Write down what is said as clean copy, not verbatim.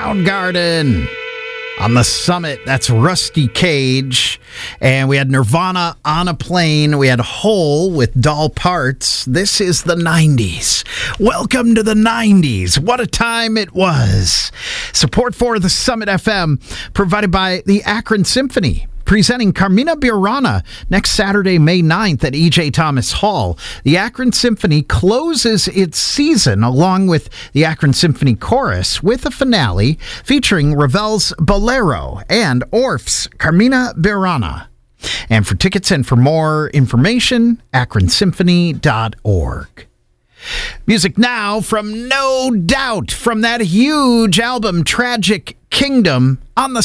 Soundgarden. On the Summit, that's Rusty Cage. And we had Nirvana, On a Plane. We had Hole with Doll Parts. This is the 90s. Welcome to the 90s. What a time it was. Support for the Summit FM provided by the Akron Symphony. Presenting Carmina Burana next Saturday, May 9th at E.J. Thomas Hall. The Akron Symphony closes its season along with the Akron Symphony Chorus with a finale featuring Ravel's Bolero and Orff's Carmina Burana. And for tickets and for more information, akronsymphony.org. Music now from No Doubt from that huge album, Tragic Kingdom, on the